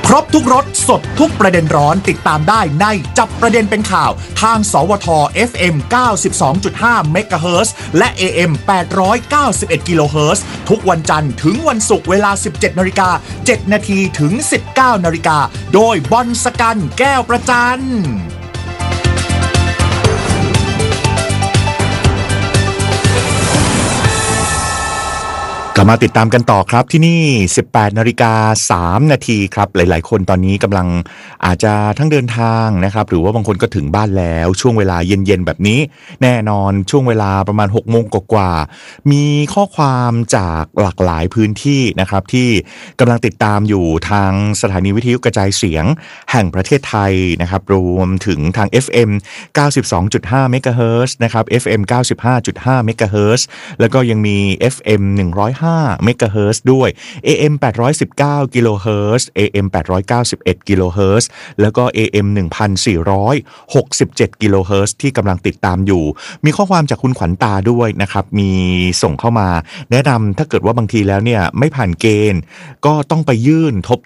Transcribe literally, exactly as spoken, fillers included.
ครบทุกรสสดทุกประเด็นร้อนติดตามได้ในจับประเด็นเป็นข่าวทางสวท เอฟ เอ็ม เก้าสิบสองจุดห้า เมกะเฮิรตซ์และ เอ เอ็ม แปดร้อยเก้าสิบเอ็ด กิโลเฮิรตซ์ทุกวันจันทร์ถึงวันศุกร์เวลา สิบเจ็ดนาฬิกาเจ็ดนาทีถึง สิบเก้านาฬิกาโดยบอลสกันแก้วประจันกลับมาติดตามกันต่อครับที่นี่ สิบแปดนาฬิกาสามนาทีครับหลายๆคนตอนนี้กำลังอาจจะทั้งเดินทางนะครับหรือว่าบางคนก็ถึงบ้านแล้วช่วงเวลาเย็นๆแบบนี้แน่นอนช่วงเวลาประมาณหกโมงกว่าๆมีข้อความจากหลากหลายพื้นที่นะครับที่กำลังติดตามอยู่ทางสถานีวิทยุกระจายเสียงแห่งประเทศไทยนะครับรวมถึงทาง เอฟ เอ็ม เก้าสิบสองจุดห้า เมกะเฮิรตซ์นะครับ เอฟ เอ็ม เก้าสิบห้าจุดห้า เมกะเฮิรตซ์แล้วก็ยังมี เอฟ เอ็ม หนึ่งร้อยห้าเมกะเฮิรตซ์ด้วย เอ เอ็ม แปดร้อยสิบเก้ากิโลเฮิรตซ์ เอ เอ็ม แปดร้อยเก้าสิบเอ็ดกิโลเฮิรตซ์แล้วก็ เอ เอ็ม หนึ่งพันสี่ร้อยหกสิบเจ็ดกิโลเฮิรตซ์ที่กำลังติดตามอยู่มีข้อความจากคุณขวัญตาด้วยนะครับมีส่งเข้ามาแนะนำถ้าเกิดว่าบางทีแล้วเนี่ยไม่ผ่านเกณฑ์ก็ต้องไปยื่นทบ